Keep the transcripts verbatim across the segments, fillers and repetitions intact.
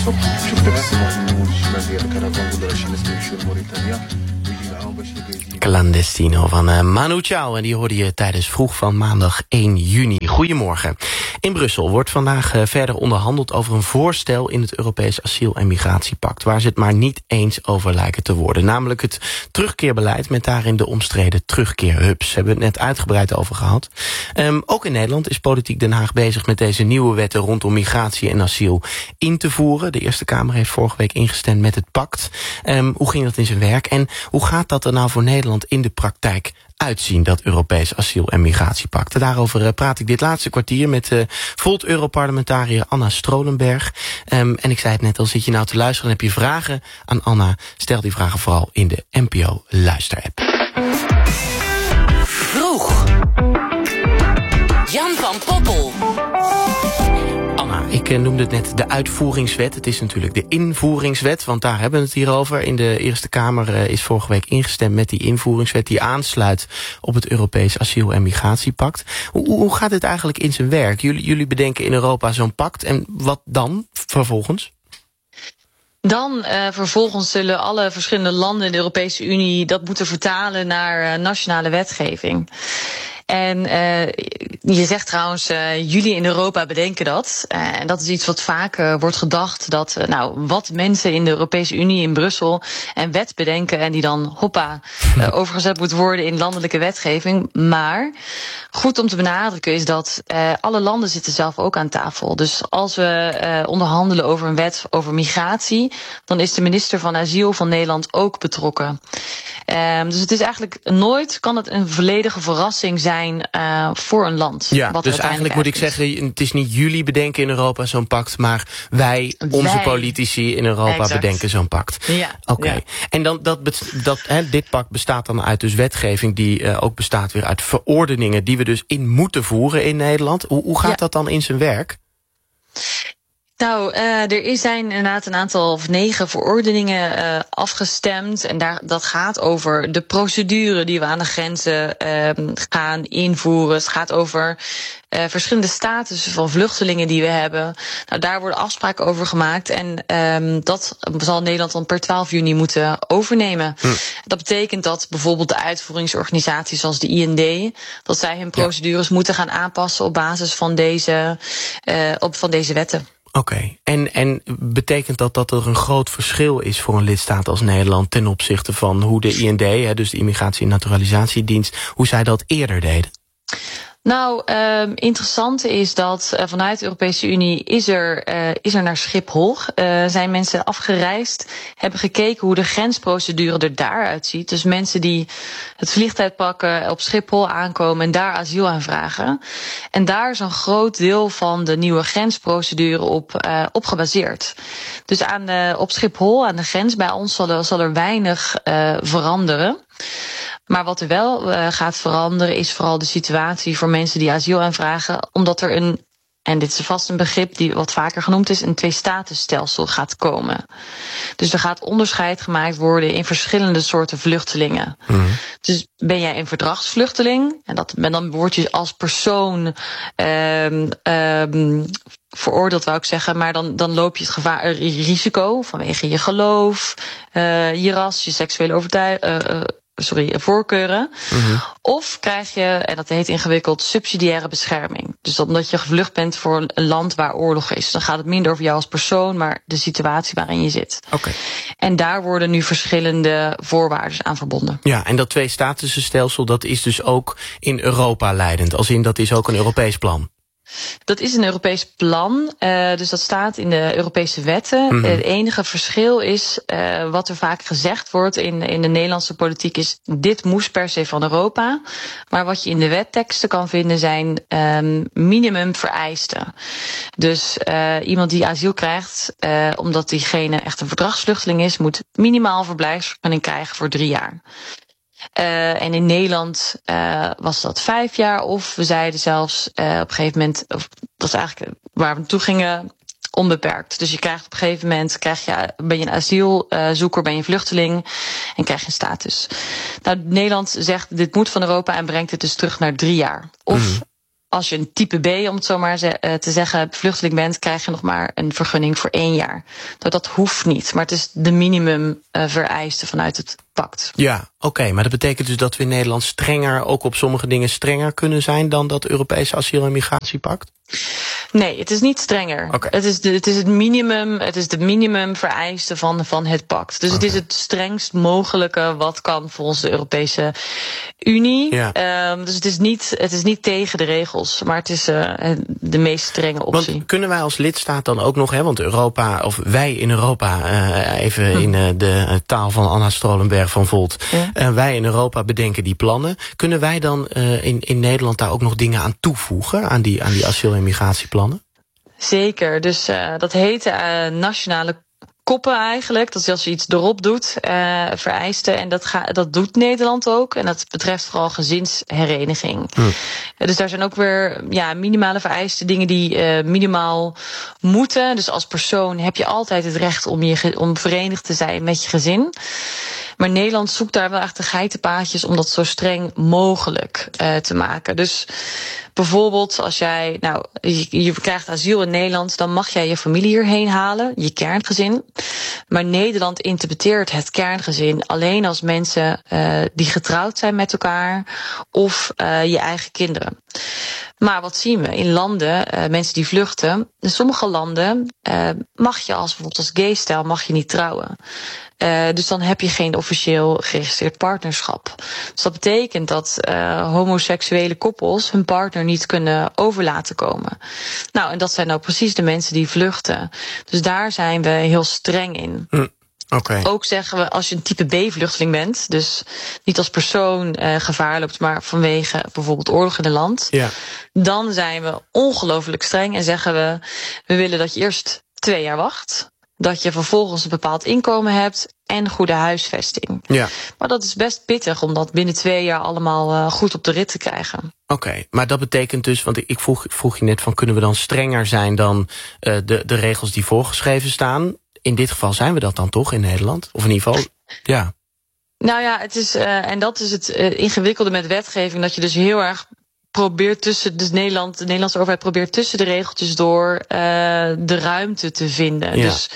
الصبح شفت بس محمود الشمال ديال الكرفان ولا شي ناس كيمشيو لموريتانيا ويجي معاهم باش يجي. Clandestino van uh, Manu Chao. En die hoorde je tijdens vroeg van maandag één juni. Goedemorgen. In Brussel wordt vandaag uh, verder onderhandeld over een voorstel in het Europees Asiel- en Migratiepact, waar ze het maar niet eens over lijken te worden. Namelijk het terugkeerbeleid met daarin de omstreden terugkeerhubs. Daar hebben we het net uitgebreid over gehad. Um, ook in Nederland is Politiek Den Haag bezig met deze nieuwe wetten rondom migratie en asiel in te voeren. De Eerste Kamer heeft vorige week ingestemd met het pact. Um, hoe ging dat in zijn werk en hoe gaat dat er nou voor Nederland in de praktijk uitzien, dat Europees Asiel- en Migratiepact? Daarover uh, praat ik dit laatste kwartier met uh, Volt-Europarlementariër Anna Strolenberg. Um, en ik zei het net al, zit je nou te luisteren en heb je vragen aan Anna? Stel die vragen vooral in de N P O Luisterapp. Vroeg. Jan van Poppel. Anna, ik noemde het net de uitvoeringswet. Het is natuurlijk de invoeringswet, want daar hebben we het hier over. In de Eerste Kamer uh, is vorige week ingestemd met die invoeringswet die aansluit op het Europees Asiel- en Migratiepact. Hoe, hoe gaat dit eigenlijk in zijn werk? Jullie, jullie bedenken in Europa zo'n pact en wat dan vervolgens? Dan uh, vervolgens zullen alle verschillende landen in de Europese Unie dat moeten vertalen naar uh, nationale wetgeving. En uh, je zegt trouwens, uh, jullie in Europa bedenken dat. Uh, en dat is iets wat vaak uh, wordt gedacht, dat uh, nou, wat mensen in de Europese Unie in Brussel een wet bedenken en die dan hoppa uh, overgezet moet worden in landelijke wetgeving. Maar goed om te benadrukken is dat uh, alle landen zitten zelf ook aan tafel. Dus als we uh, onderhandelen over een wet over migratie, dan is de minister van Asiel van Nederland ook betrokken. Um, dus het is eigenlijk nooit, kan het een volledige verrassing zijn uh, voor een land. Ja, wat dus eigenlijk moet ik zeggen, het is niet jullie bedenken in Europa zo'n pact, maar wij, onze wij. politici in Europa exact. bedenken zo'n pact. Ja. Oké. Okay. Ja. En dan dat, dat hè, dit pact bestaat dan uit dus wetgeving die uh, ook bestaat weer uit verordeningen die we dus in moeten voeren in Nederland. Hoe, hoe gaat ja. dat dan in zijn werk? Nou, uh, er zijn inderdaad een aantal of negen verordeningen uh, afgestemd. En daar, dat gaat over de procedure die we aan de grenzen uh, gaan invoeren. Het gaat over uh, verschillende statussen van vluchtelingen die we hebben. Nou, daar worden afspraken over gemaakt. En um, dat zal Nederland dan per twaalf juni moeten overnemen. Hm. Dat betekent dat bijvoorbeeld de uitvoeringsorganisaties zoals de I N D, dat zij hun procedures ja. moeten gaan aanpassen op basis van deze, uh, op, van deze wetten. Oké, okay. en, en betekent dat dat er een groot verschil is voor een lidstaat als Nederland ten opzichte van hoe de I N D, hè, dus de Immigratie- en Naturalisatiedienst, hoe zij dat eerder deden? Nou, uh, interessant is dat uh, vanuit de Europese Unie is er, uh, is er naar Schiphol. Uh, zijn mensen afgereisd, hebben gekeken hoe de grensprocedure er daaruit ziet. Dus mensen die het vliegtuig pakken, op Schiphol aankomen en daar asiel aanvragen. En daar is een groot deel van de nieuwe grensprocedure op, uh, op gebaseerd. Dus aan de, op Schiphol, aan de grens bij ons, zal er, zal er weinig uh, veranderen. Maar wat er wel uh, gaat veranderen is vooral de situatie voor mensen die asiel aanvragen, omdat er een, en dit is vast een begrip die wat vaker genoemd is, een twee-statusstelsel gaat komen. Dus er gaat onderscheid gemaakt worden in verschillende soorten vluchtelingen. Mm. Dus ben jij een verdragsvluchteling, en dat, en dan word je als persoon um, um, veroordeeld, wou ik zeggen, maar dan, dan loop je het gevaar, risico vanwege je geloof, uh, je ras, je seksuele overtuiging, uh, uh, sorry, voorkeuren. Mm-hmm. Of krijg je, en dat heet ingewikkeld, subsidiaire bescherming. Dus dat omdat je gevlucht bent voor een land waar oorlog is. Dan gaat het minder over jou als persoon, maar de situatie waarin je zit. Okay. En daar worden nu verschillende voorwaarden aan verbonden. Ja, en dat twee-statussenstelsel, dat is dus ook in Europa leidend. Als in, dat is ook een Europees plan. Dat is een Europees plan, uh, dus dat staat in de Europese wetten. Mm-hmm. Het enige verschil is, uh, wat er vaak gezegd wordt in, in de Nederlandse politiek is, dit moest per se van Europa. Maar wat je in de wetteksten kan vinden zijn um, minimumvereisten. Dus uh, iemand die asiel krijgt, uh, omdat diegene echt een verdragsvluchteling is, moet minimaal verblijfsvergunning krijgen voor drie jaar. Uh, en in Nederland uh, was dat vijf jaar, of we zeiden zelfs uh, op een gegeven moment, of dat is eigenlijk waar we naartoe gingen, onbeperkt. Dus je krijgt op een gegeven moment, krijg je, ben je een asielzoeker, ben je een vluchteling en krijg je een status. Nou, Nederland zegt dit moet van Europa en brengt het dus terug naar drie jaar. Of mm. als je een type B, om het zo maar te zeggen, vluchteling bent, krijg je nog maar een vergunning voor één jaar. Nou, dat hoeft niet, maar het is de minimum uh, vereiste vanuit het pact. Ja, oké, okay, maar dat betekent dus dat we in Nederland strenger, ook op sommige dingen strenger kunnen zijn dan dat Europese asiel- en migratiepact? Nee, het is niet strenger. Okay. Het is de, het is het minimum, het is de minimum vereiste van, van het pact. Dus okay. Het is het strengst mogelijke wat kan volgens de Europese Unie. Ja. Um, dus het is niet, het is niet tegen de regels, maar het is uh, de meest strenge optie. Want kunnen wij als lidstaat dan ook nog, hè, want Europa, of wij in Europa, uh, even hm. in uh, de uh, taal van Anna Strolenberg van Volt, ja. uh, wij in Europa bedenken die plannen. Kunnen wij dan uh, in, in Nederland daar ook nog dingen aan toevoegen, aan die, aan die asiel- en migratieplannen? Zeker, dus uh, dat heet uh, nationale koppen eigenlijk. Dat is als je iets erop doet, uh, vereisten. En dat, ga, dat doet Nederland ook. En dat betreft vooral gezinshereniging. Hm. Dus daar zijn ook weer ja, minimale vereisten, dingen die uh, minimaal moeten. Dus als persoon heb je altijd het recht om, je, om verenigd te zijn met je gezin. Maar Nederland zoekt daar wel echt de geitenpaadjes om dat zo streng mogelijk uh, te maken. Dus bijvoorbeeld als jij, nou, je, je krijgt asiel in Nederland, dan mag jij je familie hierheen halen, je kerngezin. Maar Nederland interpreteert het kerngezin alleen als mensen uh, die getrouwd zijn met elkaar of uh, je eigen kinderen. Maar wat zien we in landen, uh, mensen die vluchten, in sommige landen uh, mag je als bijvoorbeeld als gay-stijl mag je niet trouwen. Uh, dus dan heb je geen officieel geregistreerd partnerschap. Dus dat betekent dat uh, homoseksuele koppels hun partner niet kunnen over laten komen. Nou, en dat zijn nou precies de mensen die vluchten. Dus daar zijn we heel streng in. Hm. Okay. Ook zeggen we, als je een type B-vluchteling bent, dus niet als persoon uh, gevaar loopt, maar vanwege bijvoorbeeld oorlog in het land, ja. dan zijn we ongelooflijk streng en zeggen we, we willen dat je eerst twee jaar wacht, dat je vervolgens een bepaald inkomen hebt en goede huisvesting. Ja. Maar dat is best pittig om dat binnen twee jaar allemaal uh, goed op de rit te krijgen. Oké, okay, maar dat betekent dus, want ik vroeg, vroeg je net van, kunnen we dan strenger zijn dan uh, de, de regels die voorgeschreven staan? In dit geval zijn we dat dan toch in Nederland? Of in ieder geval, ja. Nou ja, het is, uh, en dat is het uh, ingewikkelde met wetgeving, dat je dus heel erg probeert tussen, dus Nederland, de Nederlandse overheid probeert tussen de regeltjes door uh, de ruimte te vinden. Ja. Dus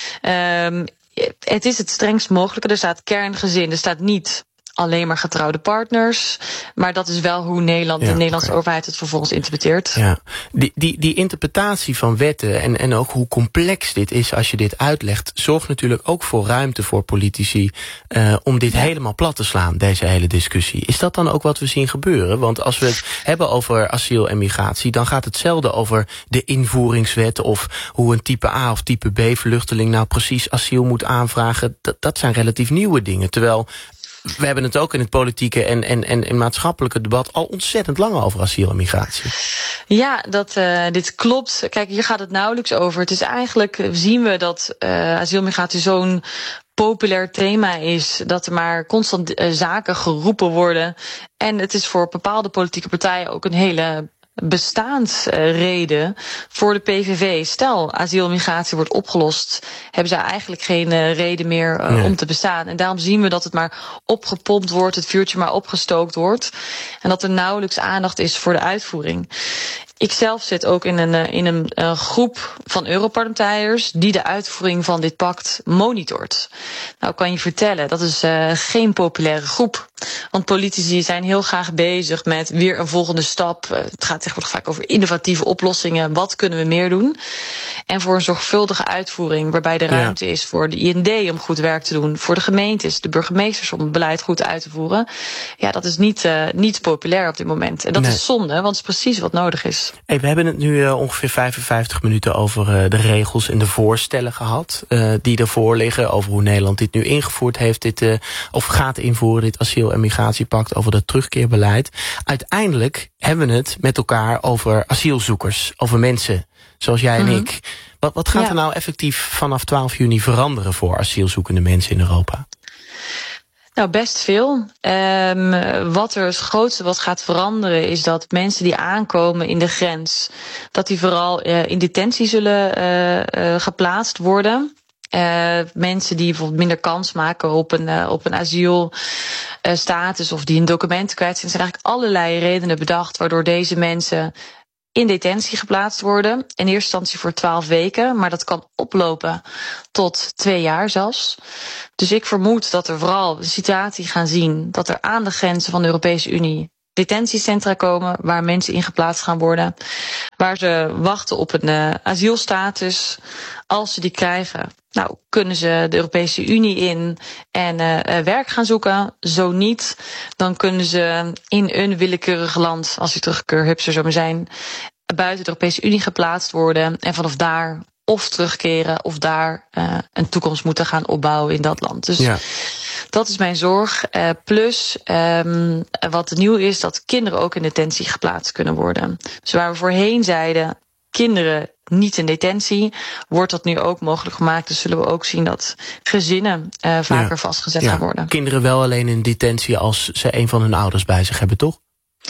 um, het is het strengst mogelijke. Er staat kerngezin, er staat niet alleen maar getrouwde partners. Maar dat is wel hoe Nederland, ja, de Nederlandse okay. overheid het vervolgens interpreteert. Ja, die, die, die interpretatie van wetten en, en ook hoe complex dit is als je dit uitlegt, zorgt natuurlijk ook voor ruimte voor politici uh, om dit ja. helemaal plat te slaan, deze hele discussie. Is dat dan ook wat we zien gebeuren? Want als we het hebben over asiel en migratie, dan gaat het zelden over de invoeringswet of hoe een type A of type B vluchteling nou precies asiel moet aanvragen. Dat, dat zijn relatief nieuwe dingen, terwijl we hebben het ook in het politieke en, en, en, en maatschappelijke debat al ontzettend lang over asiel en migratie. Ja, dat, uh, dit klopt. Kijk, hier gaat het nauwelijks over. Het is eigenlijk, zien we dat uh, asiel en migratie zo'n populair thema is, dat er maar constant uh, zaken geroepen worden. En het is voor bepaalde politieke partijen ook een hele bestaansreden voor de P V V. Stel, asiel en migratie wordt opgelost, hebben zij eigenlijk geen uh, reden meer uh, nee. om te bestaan. En daarom zien we dat het maar opgepompt wordt, het vuurtje maar opgestookt wordt. En dat er nauwelijks aandacht is voor de uitvoering. Ik zelf zit ook in een, in een uh, groep van Europarlementariërs die de uitvoering van dit pact monitort. Nou, kan je vertellen, dat is uh, geen populaire groep. Want politici zijn heel graag bezig met weer een volgende stap. Uh, het gaat tegenwoordig vaak over innovatieve oplossingen. Wat kunnen we meer doen? En voor een zorgvuldige uitvoering waarbij de ruimte ja. is voor de I N D om goed werk te doen, voor de gemeentes, de burgemeesters om het beleid goed uit te voeren. Ja, dat is niet, uh, niet populair op dit moment. En dat nee. is zonde, want het is precies wat nodig is. Hey, we hebben het nu uh, ongeveer vijfenvijftig minuten over uh, de regels en de voorstellen gehad uh, die ervoor liggen, over hoe Nederland dit nu ingevoerd heeft, dit, uh, of gaat invoeren, dit asiel- en migratiepact, over dat terugkeerbeleid. Uiteindelijk hebben we het met elkaar over asielzoekers, over mensen zoals jij en mm-hmm. ik. Wat, wat gaat ja. er nou effectief vanaf twaalf juni veranderen voor asielzoekende mensen in Europa? Nou, best veel. Um, wat er het grootste wat gaat veranderen is dat mensen die aankomen in de grens, dat die vooral uh, in detentie zullen uh, uh, geplaatst worden. Uh, mensen die bijvoorbeeld minder kans maken op een, uh, op een asielstatus of die een document kwijt zijn. Er zijn eigenlijk allerlei redenen bedacht waardoor deze mensen in detentie geplaatst worden. In eerste instantie voor twaalf weken, maar dat kan oplopen tot twee jaar zelfs. Dus ik vermoed dat er vooral een situatie gaan zien dat er aan de grenzen van de Europese Unie detentiecentra komen waar mensen in geplaatst gaan worden, waar ze wachten op een uh, asielstatus. Als ze die krijgen, nou, kunnen ze de Europese Unie in en uh, werk gaan zoeken. Zo niet, dan kunnen ze in een willekeurig land, als die terugkeurhubs er zo maar zijn, buiten de Europese Unie geplaatst worden en vanaf daar of terugkeren of daar uh, een toekomst moeten gaan opbouwen in dat land. Dus ja. Dat is mijn zorg. Uh, plus, um, wat nieuw is, dat kinderen ook in detentie geplaatst kunnen worden. Dus waar we voorheen zeiden, kinderen niet in detentie, wordt dat nu ook mogelijk gemaakt. Dus zullen we ook zien dat gezinnen uh, vaker ja. vastgezet ja. gaan worden. Kinderen wel alleen in detentie als ze een van hun ouders bij zich hebben, toch?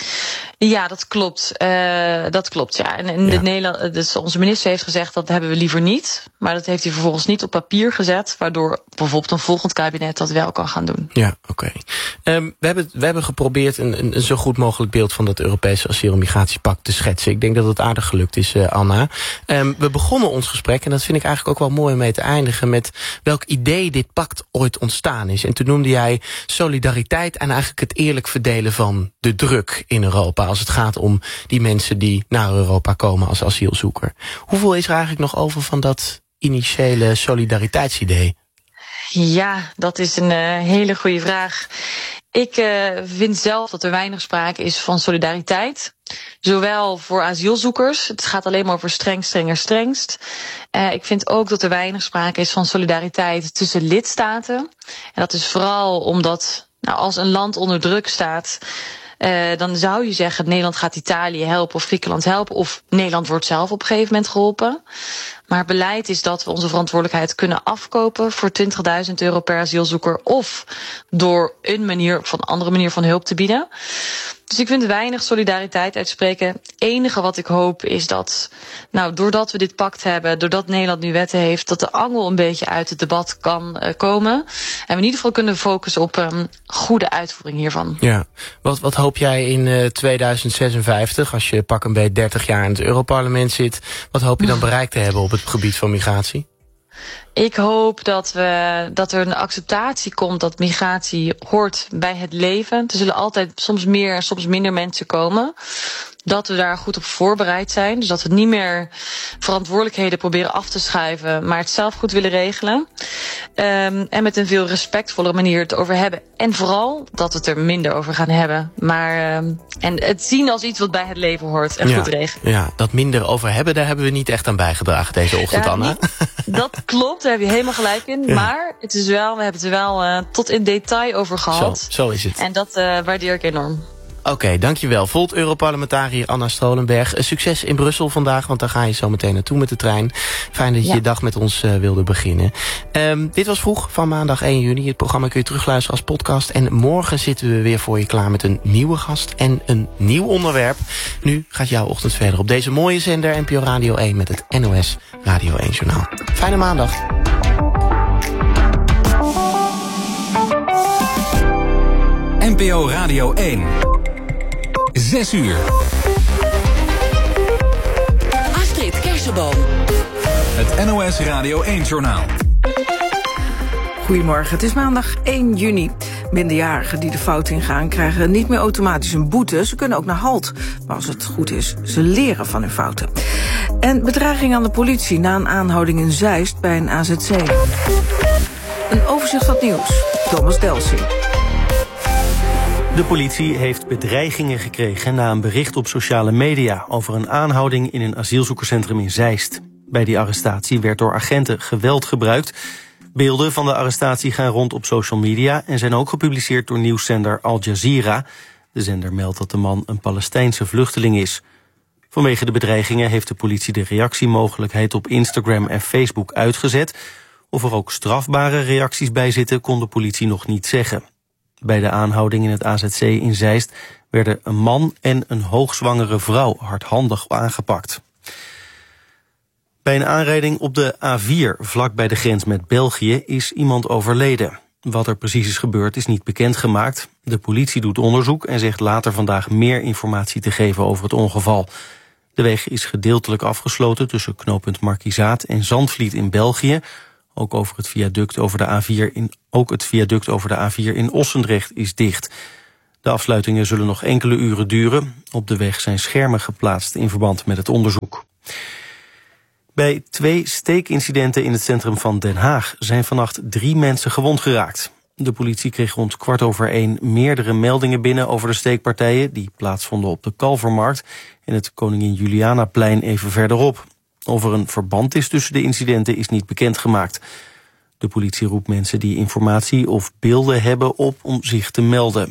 Ja, dat klopt. Uh, dat klopt, ja. En, en ja. Nederland, dus onze minister heeft gezegd dat hebben we liever niet. Maar dat heeft hij vervolgens niet op papier gezet, waardoor bijvoorbeeld een volgend kabinet dat wel kan gaan doen. Ja, oké. Okay. Um, we, hebben, we hebben geprobeerd een, een, een zo goed mogelijk beeld van dat Europese asiel- en migratiepact te schetsen. Ik denk dat het aardig gelukt is, uh, Anna. Um, we begonnen ons gesprek, en dat vind ik eigenlijk ook wel mooi om mee te eindigen, met welk idee dit pact ooit ontstaan is. En toen noemde jij solidariteit en eigenlijk het eerlijk verdelen van de druk in Europa, als het gaat om die mensen die naar Europa komen als asielzoeker. Hoeveel is er eigenlijk nog over van dat initiële solidariteitsidee? Ja, dat is een uh, hele goede vraag. Ik uh, vind zelf dat er weinig sprake is van solidariteit. Zowel voor asielzoekers, het gaat alleen maar over streng, strenger, strengst. Uh, ik vind ook dat er weinig sprake is van solidariteit tussen lidstaten. En dat is vooral omdat, nou, als een land onder druk staat, Uh, dan zou je zeggen, Nederland gaat Italië helpen of Griekenland helpen, of Nederland wordt zelf op een gegeven moment geholpen. Maar het beleid is dat we onze verantwoordelijkheid kunnen afkopen voor twintigduizend euro per asielzoeker, of door een manier of een andere manier van hulp te bieden. Dus ik vind weinig solidariteit uitspreken. Het enige wat ik hoop is dat, nou, doordat we dit pact hebben, doordat Nederland nu wetten heeft, dat de angel een beetje uit het debat kan uh, komen. En we in ieder geval kunnen focussen op um, goede uitvoering hiervan. Ja, wat, wat hoop jij in uh, tweeduizend zesenvijftig, als je pak een beetje dertig jaar in het Europarlement zit, wat hoop je dan bereikt te hebben op het gebied van migratie? Ik hoop dat, we, dat er een acceptatie komt dat migratie hoort bij het leven. Er zullen altijd soms meer en soms minder mensen komen. Dat we daar goed op voorbereid zijn. Dus dat we niet meer verantwoordelijkheden proberen af te schuiven, maar het zelf goed willen regelen. Um, en met een veel respectvollere manier het over hebben. En vooral dat we het er minder over gaan hebben. Maar, um, en het zien als iets wat bij het leven hoort en ja, goed regelen. Ja, dat minder over hebben, daar hebben we niet echt aan bijgedragen deze ochtend, ja, Anna. Niet, dat klopt, daar heb je helemaal gelijk in. Ja. Maar het is wel, we hebben het er wel uh, tot in detail over gehad. Zo, zo is het. En dat uh, waardeer ik enorm. Oké, okay, dankjewel. Volt Europarlementariër Anna Strolenberg. Succes in Brussel vandaag, want daar ga je zo meteen naartoe met de trein. Fijn dat je ja. je dag met ons uh, wilde beginnen. Um, dit was Vroeg van maandag één juni. Het programma kun je terugluisteren als podcast. En morgen zitten we weer voor je klaar met een nieuwe gast en een nieuw onderwerp. Nu gaat jouw ochtend verder op deze mooie zender N P O Radio één met het N O S Radio één Journaal. Fijne maandag. N P O Radio één. Zes uur. Astrid Kersenboom. Het N O S Radio één Journaal. Goedemorgen, het is maandag één juni. Minderjarigen die de fout ingaan krijgen niet meer automatisch een boete. Ze kunnen ook naar halt. Maar als het goed is, ze leren van hun fouten. En bedreiging aan de politie na een aanhouding in Zeist bij een A Z C. Een overzicht van het nieuws. Thomas Delsing. De politie heeft bedreigingen gekregen na een bericht op sociale media over een aanhouding in een asielzoekerscentrum in Zeist. Bij die arrestatie werd door agenten geweld gebruikt. Beelden van de arrestatie gaan rond op social media en zijn ook gepubliceerd door nieuwszender Al Jazeera. De zender meldt dat de man een Palestijnse vluchteling is. Vanwege de bedreigingen heeft de politie de reactiemogelijkheid op Instagram en Facebook uitgezet. Of er ook strafbare reacties bij zitten, kon de politie nog niet zeggen. Bij de aanhouding in het A Z C in Zeist werden een man en een hoogzwangere vrouw hardhandig aangepakt. Bij een aanrijding op de A vier, vlak bij de grens met België, is iemand overleden. Wat er precies is gebeurd is niet bekendgemaakt. De politie doet onderzoek en zegt later vandaag meer informatie te geven over het ongeval. De weg is gedeeltelijk afgesloten tussen knooppunt Markizaat en Zandvliet in België. Ook, over het viaduct over de A vier in, ook het viaduct over de A vier in Ossendrecht is dicht. De afsluitingen zullen nog enkele uren duren. Op de weg zijn schermen geplaatst in verband met het onderzoek. Bij twee steekincidenten in het centrum van Den Haag zijn vannacht drie mensen gewond geraakt. De politie kreeg rond kwart over één meerdere meldingen binnen over de steekpartijen die plaatsvonden op de Kalvermarkt en het Koningin Julianaplein even verderop. Of er een verband is tussen de incidenten is niet bekendgemaakt. De politie roept mensen die informatie of beelden hebben op om zich te melden.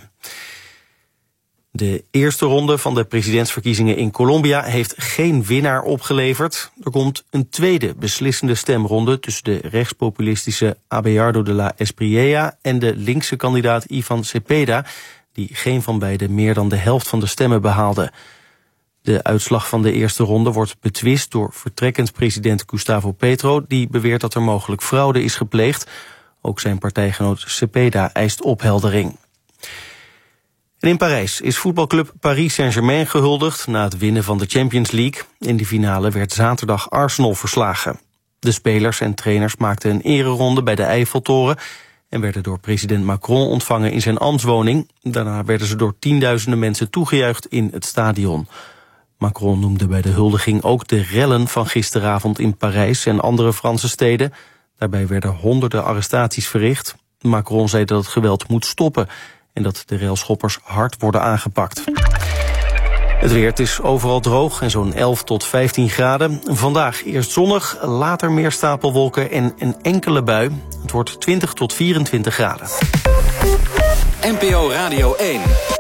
De eerste ronde van de presidentsverkiezingen in Colombia heeft geen winnaar opgeleverd. Er komt een tweede beslissende stemronde tussen de rechtspopulistische Abelardo de la Espriella en de linkse kandidaat Ivan Cepeda, die geen van beiden meer dan de helft van de stemmen behaalde. De uitslag van de eerste ronde wordt betwist door vertrekkend president Gustavo Petro, die beweert dat er mogelijk fraude is gepleegd. Ook zijn partijgenoot Cepeda eist opheldering. En in Parijs is voetbalclub Paris Saint-Germain gehuldigd na het winnen van de Champions League. In de finale werd zaterdag Arsenal verslagen. De spelers en trainers maakten een ereronde bij de Eiffeltoren en werden door president Macron ontvangen in zijn ambtswoning. Daarna werden ze door tienduizenden mensen toegejuicht in het stadion. Macron noemde bij de huldiging ook de rellen van gisteravond in Parijs en andere Franse steden. Daarbij werden honderden arrestaties verricht. Macron zei dat het geweld moet stoppen en dat de railschoppers hard worden aangepakt. Het weer, het is overal droog en zo'n elf tot vijftien graden. Vandaag eerst zonnig, later meer stapelwolken en een enkele bui. Het wordt twintig tot vierentwintig graden. N P O Radio één.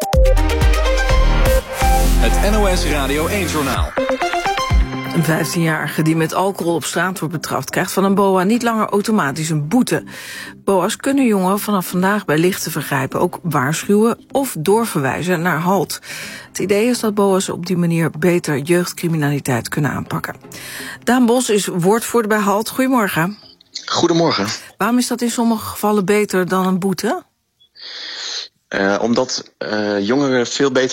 Het N O S Radio één-journaal. Een vijftienjarige die met alcohol op straat wordt betrapt krijgt van een B O A niet langer automatisch een boete. B O A's kunnen jongeren vanaf vandaag bij lichte vergrijpen ook waarschuwen of doorverwijzen naar HALT. Het idee is dat B O A's op die manier beter jeugdcriminaliteit kunnen aanpakken. Daan Bos is woordvoerder bij HALT. Goedemorgen. Goedemorgen. Waarom is dat in sommige gevallen beter dan een boete? Uh, omdat uh, jongeren veel beter